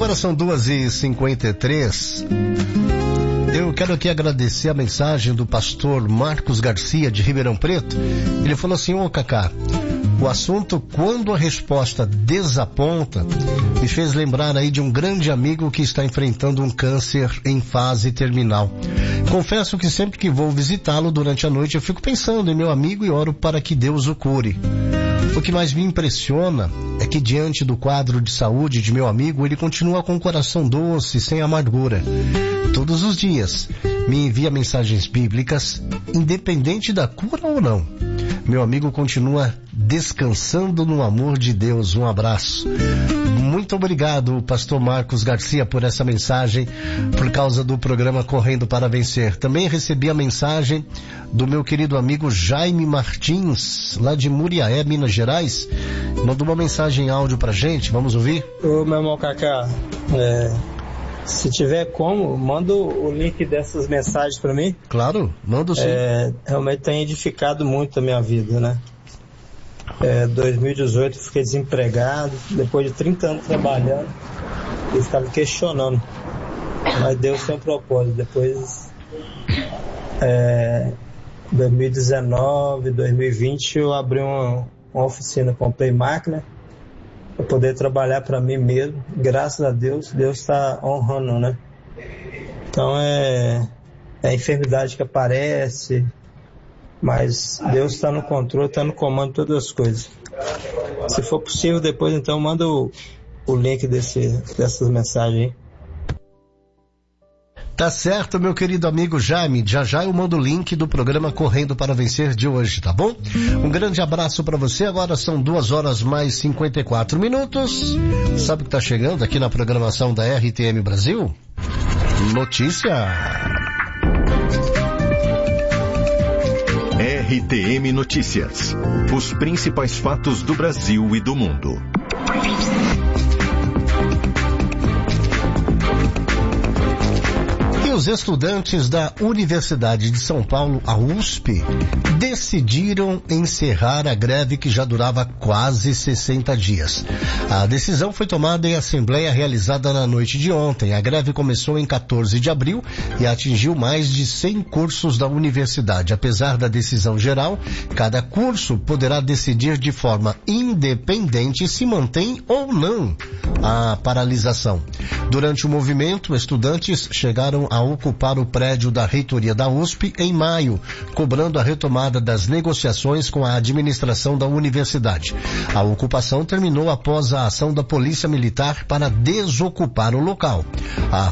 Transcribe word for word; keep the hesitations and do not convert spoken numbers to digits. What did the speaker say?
Agora são duas e cinquenta e três. Eu quero aqui agradecer a mensagem do pastor Marcos Garcia, de Ribeirão Preto. Ele falou assim: ô Cacá, o assunto quando a resposta desaponta me fez lembrar aí de um grande amigo que está enfrentando um câncer em fase terminal. Confesso que sempre que vou visitá-lo durante a noite eu fico pensando em meu amigo e oro para que Deus o cure. O que mais me impressiona é que diante do quadro de saúde de meu amigo, ele continua com o coração doce, sem amargura. Todos os dias me envia mensagens bíblicas, independente da cura ou não. Meu amigo continua descansando no amor de Deus. Um abraço. Muito obrigado, pastor Marcos Garcia, por essa mensagem, por causa do programa Correndo para Vencer. Também recebi a mensagem do meu querido amigo Jaime Martins, lá de Muriaé, Minas Gerais. Mandou uma mensagem em áudio pra gente, vamos ouvir? Ô, meu irmão Cacá, é, se tiver como, manda o link dessas mensagens pra mim. Claro, manda sim. É, realmente tem edificado muito a minha vida, né? É, dois mil e dezoito eu fiquei desempregado, depois de trinta anos trabalhando, eu ficava questionando, mas Deus tem um propósito. Depois, é, dois mil e dezenove, dois mil e vinte, eu abri uma, uma oficina, comprei máquina para poder trabalhar para mim mesmo. Graças a Deus, Deus está honrando, né? Então é, é a enfermidade que aparece, mas Deus está no controle, está no comando de todas as coisas. Se for possível, depois então manda o, o link desse, dessas mensagens aí. Tá certo, meu querido amigo Jaime. Já já eu mando o link do programa Correndo para Vencer de hoje, tá bom? Um grande abraço para você. Agora são duas horas mais cinquenta e quatro minutos. Sabe o que tá chegando aqui na programação da R T M Brasil? Notícia. R T M Notícias. Os principais fatos do Brasil e do mundo. Os estudantes da Universidade de São Paulo, a U S P, decidiram encerrar a greve que já durava quase sessenta dias. A decisão foi tomada em assembleia realizada na noite de ontem. A greve começou em quatorze de abril e atingiu mais de cem cursos da universidade. Apesar da decisão geral, cada curso poderá decidir de forma independente se mantém ou não a paralisação. Durante o movimento, estudantes chegaram a ocupar o prédio da reitoria da U S P em maio, cobrando a retomada das negociações com a administração da universidade. A ocupação terminou após a ação da Polícia Militar para desocupar o local. A